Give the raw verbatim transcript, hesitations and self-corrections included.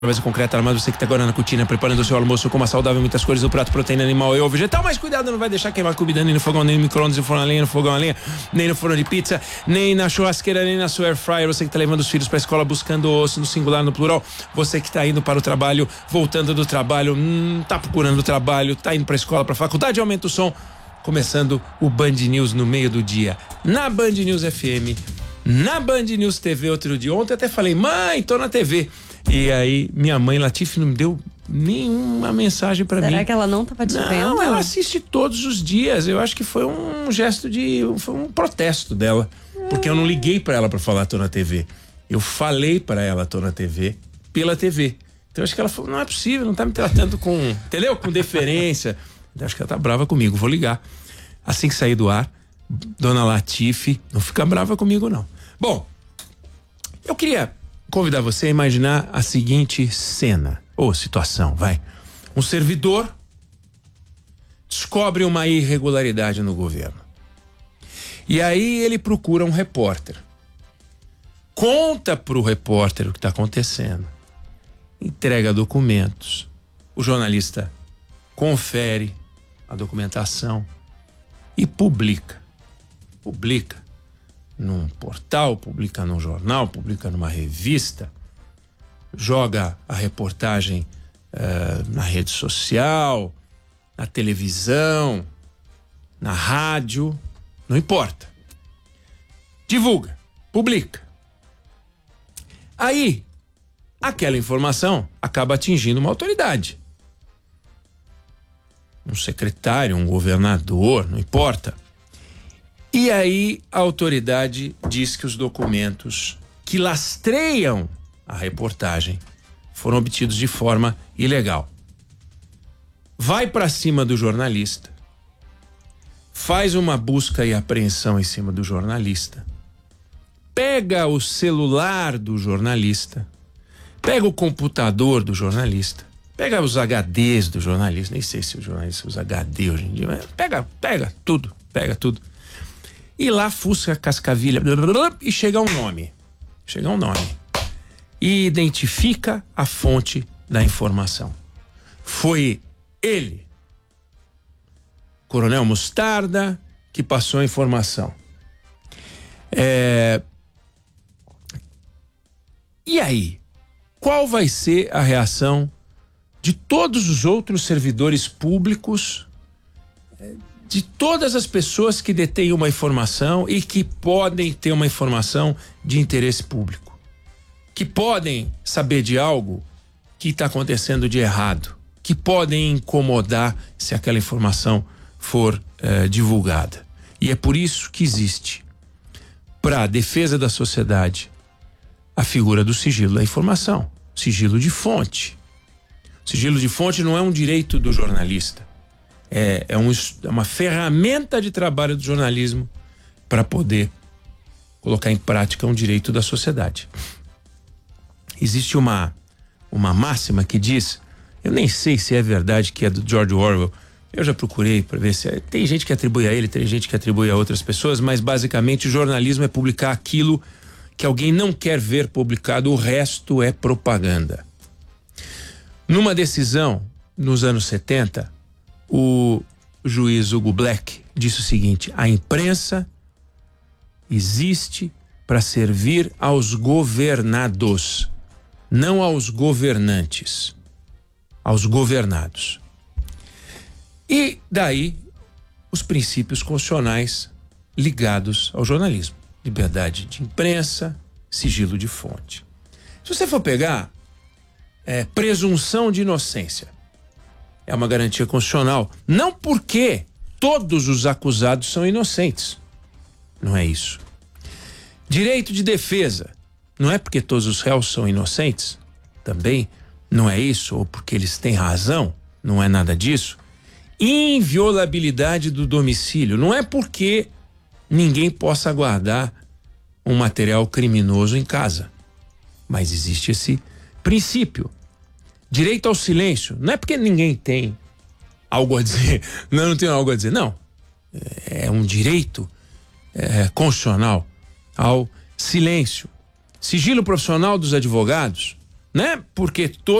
Mas concreta, mas você que está agora na cutina preparando o seu almoço com uma saudável, muitas cores do prato, proteína animal e ou vegetal, mas cuidado, não vai deixar queimar comida nem no fogão, nem no micro-ondas, no forno a lenha, no fogão a lenha, nem no forno de pizza, nem na churrasqueira, nem na sua air fryer. Você que está levando os filhos para a escola buscando osso no singular, no plural, você que está indo para o trabalho, voltando do trabalho, hum, tá procurando trabalho, tá indo para a escola, para a faculdade, aumenta o som. Começando o Band News no meio do dia, na Band News F M, na Band News T V outro dia. Ontem até falei, mãe, tô na T V. E aí, minha mãe, Latife, não me deu nenhuma mensagem pra mim. Será que ela não tava te vendo? Não, ela assiste todos os dias. Eu acho que foi um gesto de... Foi um protesto dela. Porque eu não liguei pra ela pra falar tô na T V. Eu falei pra ela tô na T V, pela T V. Então, eu acho que ela falou, não é possível, não tá me tratando com... Entendeu? Com deferência. Eu acho que ela tá brava comigo, vou ligar. Assim que sair do ar, dona Latife, não fica brava comigo, não. Bom, eu queria... convidar você a imaginar a seguinte cena, ou situação, vai. Um servidor descobre uma irregularidade no governo. E aí ele procura um repórter. Conta pro repórter o que está acontecendo. Entrega documentos. O jornalista confere a documentação e publica. Publica. Num portal, publica num jornal, publica numa revista, joga a reportagem uh, na rede social, na televisão, na rádio, não importa. Divulga, publica. Aí, aquela informação acaba atingindo uma autoridade. Um secretário, um governador, não importa. E aí a autoridade diz que os documentos que lastreiam a reportagem foram obtidos de forma ilegal. Vai para cima do jornalista, faz uma busca e apreensão em cima do jornalista, pega o celular do jornalista, pega o computador do jornalista, pega os H Ds do jornalista, nem sei se o jornalista usa H D hoje em dia, mas pega, pega tudo, pega tudo. E lá fusca a cascavilha blá, blá, blá, e chega um nome. Chega um nome. E identifica a fonte da informação. Foi ele, Coronel Mostarda, que passou a informação. É... E aí? Qual vai ser a reação de todos os outros servidores públicos, de todas as pessoas que detêm uma informação e que podem ter uma informação de interesse público, que podem saber de algo que está acontecendo de errado, que podem incomodar se aquela informação for eh, divulgada. E é por isso que existe, para a defesa da sociedade, a figura do sigilo da informação, sigilo de fonte. Sigilo de fonte não é um direito do jornalista. É, é, um, é uma ferramenta de trabalho do jornalismo para poder colocar em prática um direito da sociedade. Existe uma, uma máxima que diz, eu nem sei se é verdade, que é do George Orwell, eu já procurei para ver se é, tem gente que atribui a ele, tem gente que atribui a outras pessoas, mas basicamente o jornalismo é publicar aquilo que alguém não quer ver publicado, o resto é propaganda. Numa decisão nos anos setenta, o juiz Hugo Black disse o seguinte: a imprensa existe para servir aos governados, não aos governantes, aos governados. E daí os princípios constitucionais ligados ao jornalismo: liberdade de imprensa, sigilo de fonte. Se você for pegar é, presunção de inocência, é uma garantia constitucional, não porque todos os acusados são inocentes. Não é isso. Direito de defesa, não é porque todos os réus são inocentes, também não é isso, ou porque eles têm razão, não é nada disso. Inviolabilidade do domicílio, não é porque ninguém possa guardar um material criminoso em casa, mas existe esse princípio. Direito ao silêncio, não é porque ninguém tem algo a dizer, não, não tem algo a dizer, não. É um direito é, constitucional ao silêncio. Sigilo profissional dos advogados, né? Porque